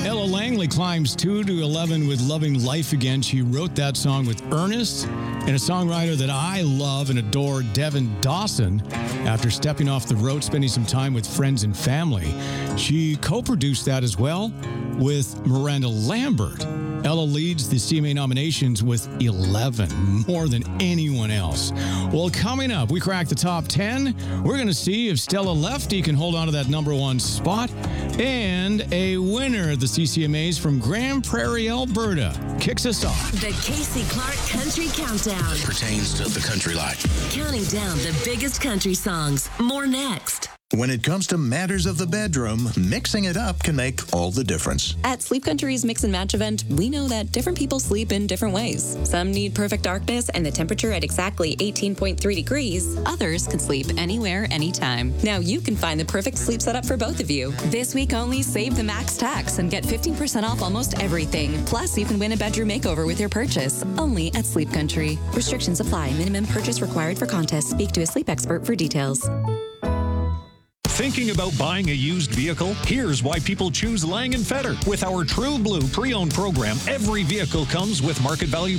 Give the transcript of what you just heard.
Ella Langley climbs 2 to 11 with Loving Life Again. She wrote that song with Ernest and a songwriter that I love and adore, Devin Dawson. After stepping off the road, spending some time with friends and family, she co-produced that as well with Miranda Lambert. Ella leads the CMA nominations with 11, more than anyone else. Well, coming up, we crack the top 10. We're going to see if Stella Lefty can hold on to that number one spot. And a winner at the CCMAs from Grand Prairie, Alberta, kicks us off. The Casey Clark Country Countdown. It pertains to the country life. Counting down the biggest country songs. More next. When it comes to matters of the bedroom, mixing it up can make all the difference. At Sleep Country's Mix and Match event, we know that different people sleep in different ways. Some need perfect darkness and the temperature at exactly 18.3 degrees. Others can sleep anywhere, anytime. Now you can find the perfect sleep setup for both of you. This week only, save the max tax and get 15% off almost everything. Plus, you can win a bedroom makeover with your purchase. Only at Sleep Country. Restrictions apply. Minimum purchase required for contest. Speak to a sleep expert for details. Thinking about buying a used vehicle? Here's why people choose Lang & Fetter. With our True Blue pre-owned program, every vehicle comes with market value